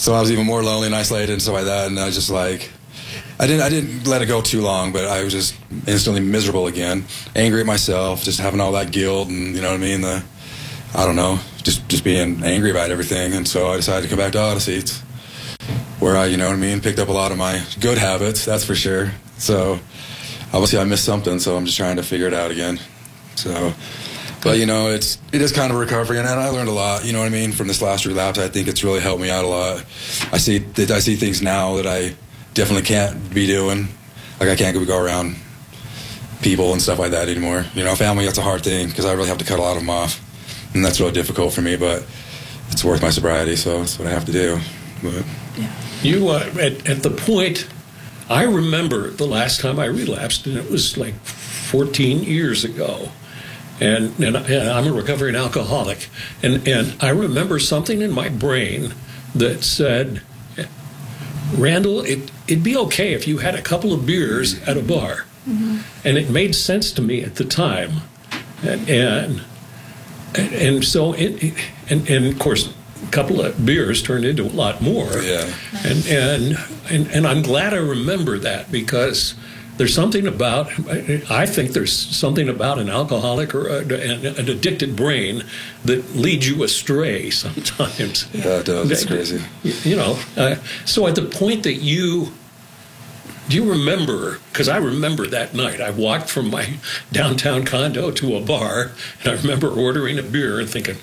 So I was even more lonely and isolated and stuff like that. And I was just like, I didn't let it go too long, but I was just instantly miserable again, angry at myself, just having all that guilt and, you know what I mean, I don't know, just being angry about everything. And so I decided to come back to Odyssey. It's where I, you know what I mean, picked up a lot of my good habits, that's for sure. So obviously I missed something, so I'm just trying to figure it out again. So, but you know, it is kind of recovery, and I learned a lot, you know what I mean, from this last relapse. I think it's really helped me out a lot. I see things now that I definitely can't be doing. Like I can't go around people and stuff like that anymore. You know, family, that's a hard thing because I really have to cut a lot of them off, and that's really difficult for me, but it's worth my sobriety, so that's what I have to do. But Yeah. You, at the point, I remember the last time I relapsed, and it was like 14 years ago. And I'm a recovering alcoholic. And I remember something in my brain that said, Randall, it'd be okay if you had a couple of beers at a bar. Mm-hmm. And it made sense to me at the time. And so, and of course, a couple of beers turned into a lot more. Yeah. And I'm glad I remember that, because there's something about, I think there's something about an alcoholic or an addicted brain that leads you astray sometimes. Yeah, it does. It's crazy. You know, so at the point that do you remember, because I remember that night, I walked from my downtown condo to a bar, and I remember ordering a beer and thinking,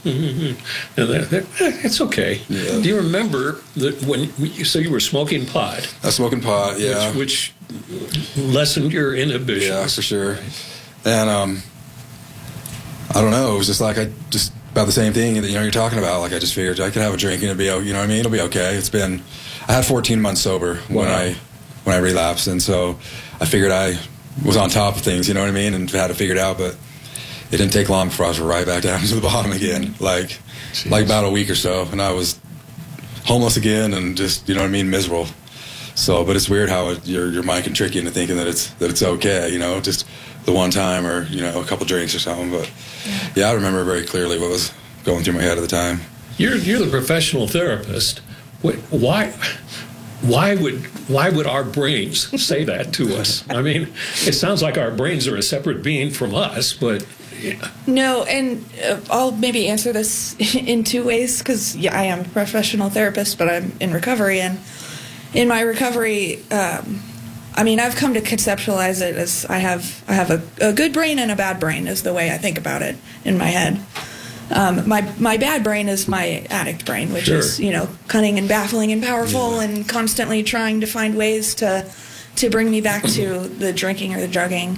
it's okay. Yeah. Do you remember that when you were smoking pot? I was smoking pot, yeah. Which lessened your inhibitions. Yeah, for sure. And I don't know, it was just like about the same thing that you're talking about. Like I just figured I could have a drink and it'd be, you know what I mean? It'll be okay. I had 14 months sober when I relapsed, and so I figured I was on top of things, you know what I mean, and had it figured out, but it didn't take long before I was right back down to the bottom again, like about a week or so, and I was homeless again and just, you know what I mean, miserable. So, but it's weird how your mind can trick you into thinking that it's okay, you know, just the one time or, you know, a couple drinks or something. But yeah, I remember very clearly what was going through my head at the time. You're the professional therapist. Why would our brains say that to us? I mean, it sounds like our brains are a separate being from us, but... Yeah. No, and I'll maybe answer this in two ways, because I am a professional therapist, but I'm in recovery, and in my recovery, I mean, I've come to conceptualize it as I have a good brain and a bad brain is the way I think about it in my head. My bad brain is my addict brain, which is, you know, cunning and baffling and powerful and constantly trying to find ways to bring me back to the drinking or the drugging.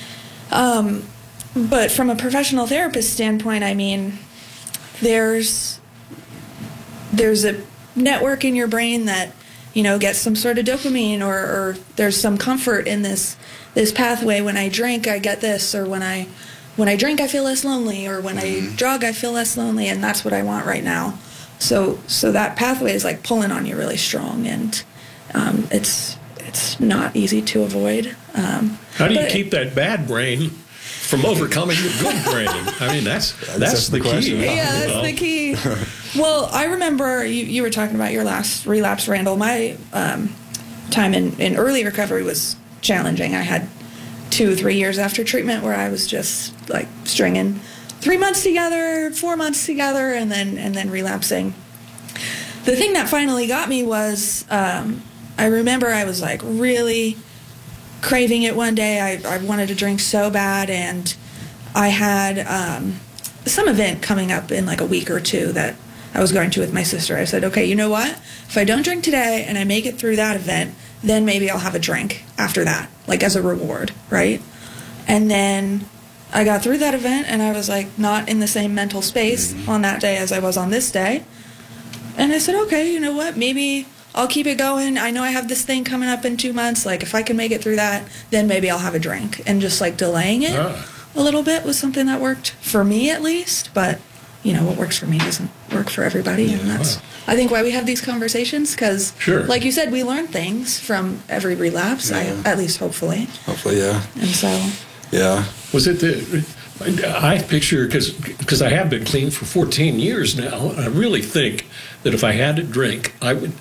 But from a professional therapist standpoint, I mean, there's a network in your brain that, you know, gets some sort of dopamine, or there's some comfort in this pathway. When I drink, I get this, or when I drink, I feel less lonely, or when I drug, I feel less lonely, and that's what I want right now. So that pathway is like pulling on you really strong, and it's not easy to avoid. How do you keep that bad brain from overcoming your good brain? I mean, that's the question. key. Yeah, that's the key. Well, I remember you were talking about your last relapse, Randall. My time in early recovery was challenging. I had 2-3 years after treatment where I was just like stringing 3 months together, 4 months together, and then relapsing. The thing that finally got me was I remember I was like really craving it one day. I wanted to drink so bad, and I had some event coming up in like a week or two that I was going to with my sister. I said, okay, you know what? If I don't drink today and I make it through that event, then maybe I'll have a drink after that, like as a reward, right? And then I got through that event, and I was like not in the same mental space on that day as I was on this day. And I said, okay, you know what? Maybe I'll keep it going. I know I have this thing coming up in 2 months. Like if I can make it through that, then maybe I'll have a drink. And just like delaying it a little bit was something that worked for me at least. But, you know, what works for me doesn't work for everybody. And that's, I think, why we have these conversations, because, like you said, we learn things from every relapse, at least hopefully. Hopefully, yeah. And so... Yeah. Was it I picture, because I have been clean for 14 years now, I really think that if I had to drink, I